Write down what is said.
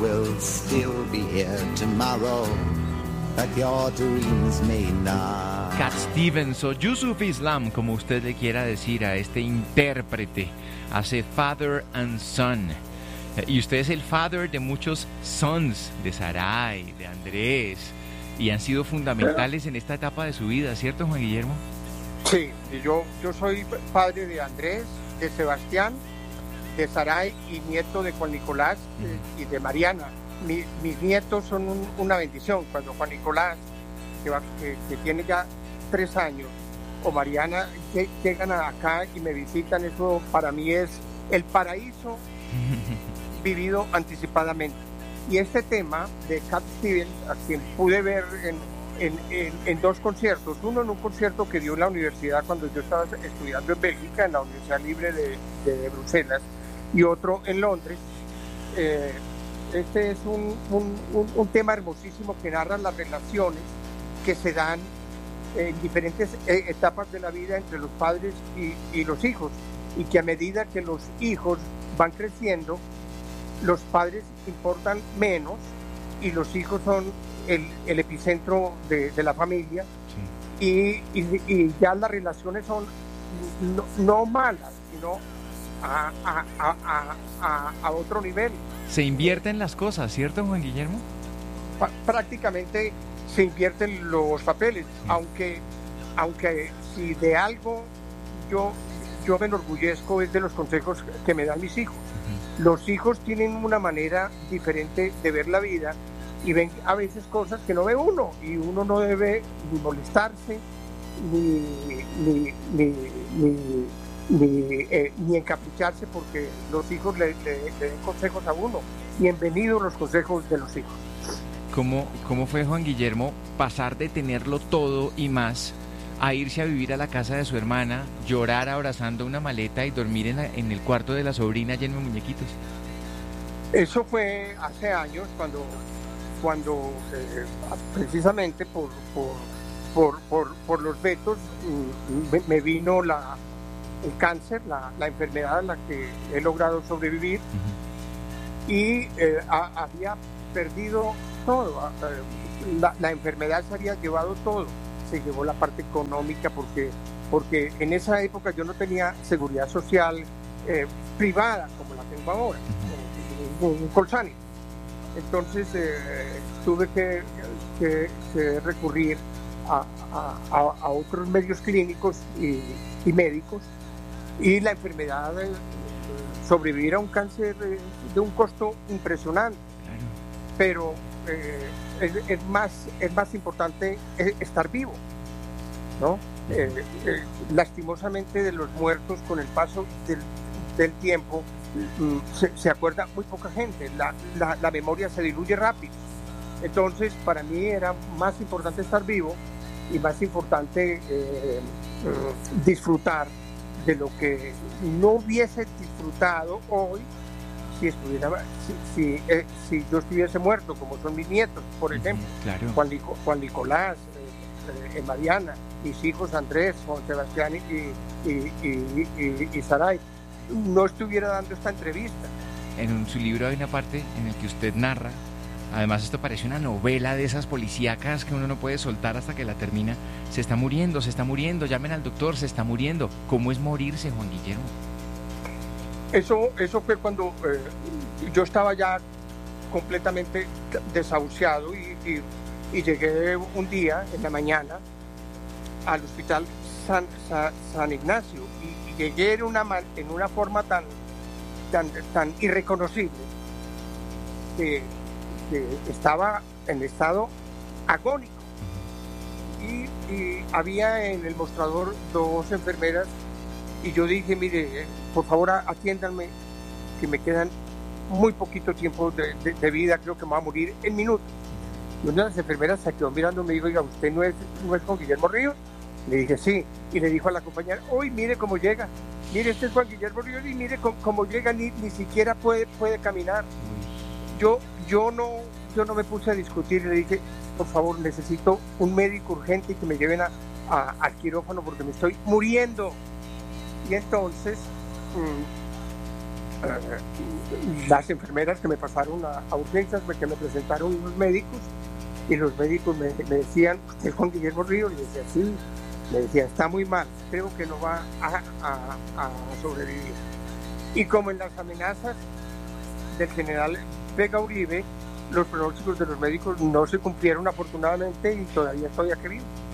will still be here tomorrow, but your dreams may not. Cat Stevens o Yusuf Islam, como usted le quiera decir a este intérprete, hace Father and Son. Y usted es el father de muchos sons, de Sarai, de Andrés, y han sido fundamentales en esta etapa de su vida, ¿cierto, Juan Guillermo? Sí, yo soy padre de Andrés, de Sebastián, de Sarai y nieto de Juan Nicolás y de Mariana. Mis nietos son una bendición. Cuando Juan Nicolás, que tiene ya 3 años, o Mariana llegan acá y me visitan, eso para mí es el paraíso vivido anticipadamente. Y este tema de Cat Stevens, a quien pude ver en 2 conciertos, uno en un concierto que dio en la universidad cuando yo estaba estudiando en Bélgica, en la Universidad Libre de Bruselas, y otro en Londres. Este es un tema hermosísimo que narra las relaciones que se dan en diferentes etapas de la vida entre los padres y los hijos, y que a medida que los hijos van creciendo, los padres importan menos y los hijos son el epicentro de la familia. Sí. Y ya las relaciones son no malas, sino a otro nivel. Se invierten las cosas, ¿cierto, Juan Guillermo? Prácticamente se invierten los papeles, sí. aunque si de algo yo me enorgullezco es de los consejos que me dan mis hijos. Los hijos tienen una manera diferente de ver la vida y ven a veces cosas que no ve uno, y uno no debe ni molestarse ni encapricharse porque los hijos le den consejos a uno. Bienvenidos los consejos de los hijos. ¿Cómo fue, Juan Guillermo, pasar de tenerlo todo y más a irse a vivir a la casa de su hermana, llorar abrazando una maleta y dormir en el cuarto de la sobrina lleno de muñequitos? Eso fue hace años, cuando precisamente por los vetos me vino el cáncer, la enfermedad a la que he logrado sobrevivir. Uh-huh. Y había perdido todo. La enfermedad se había llevado todo. Se llevó la parte económica porque en esa época yo no tenía seguridad social privada como la tengo ahora, un Colsani. Entonces tuve que recurrir a otros medios clínicos y médicos, y la enfermedad sobrevivir a un cáncer de un costo impresionante. Claro. Pero es más importante estar vivo, ¿no? Lastimosamente de los muertos, con el paso del tiempo, se acuerda muy poca gente, la memoria se diluye rápido. Entonces para mí era más importante estar vivo y más importante disfrutar de lo que no hubiese disfrutado hoy si yo estuviese muerto, como son mis nietos, por ejemplo. Claro. Juan Nicolás, Mariana, mis hijos Andrés, Juan Sebastián y Saray, no estuviera dando esta entrevista. En su libro hay una parte en la que usted narra, además esto parece una novela de esas policíacas que uno no puede soltar hasta que la termina: se está muriendo, llamen al doctor, se está muriendo. ¿Cómo es morirse, Juan Guillermo? Eso fue cuando yo estaba ya completamente desahuciado y llegué un día en la mañana al hospital San Ignacio y llegué en una forma tan irreconocible que estaba en estado agónico, y había en el mostrador 2 enfermeras y yo dije: mire, por favor atiéndanme, que me quedan muy poquito tiempo de vida, creo que me va a morir en minutos. Y una de las enfermeras se quedó mirando y me dijo: oiga, ¿usted no es Juan Guillermo Ríos? Le dije: sí. Y le dijo a la compañera: uy, mire cómo llega, mire, este es Juan Guillermo Ríos, y mire cómo llega, ni siquiera puede caminar. Yo no me puse a discutir, le dije: por favor, necesito un médico urgente y que me lleven al quirófano porque me estoy muriendo. Y entonces las enfermeras que me pasaron a urgencias, que me presentaron unos médicos, y los médicos me decían, ¿usted es Juan Guillermo Ríos? Y decía, sí. Me decía, está muy mal, creo que no va a sobrevivir. Y como en las amenazas del general Vega Uribe, los pronósticos de los médicos no se cumplieron afortunadamente y todavía estoy aquí vivo.